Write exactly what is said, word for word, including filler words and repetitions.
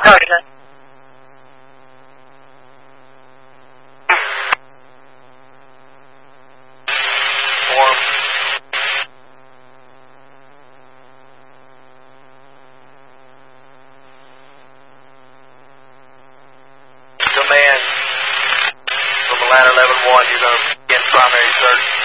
Roger that. Form. Command from Atlanta eleven one, you're going to begin primary search.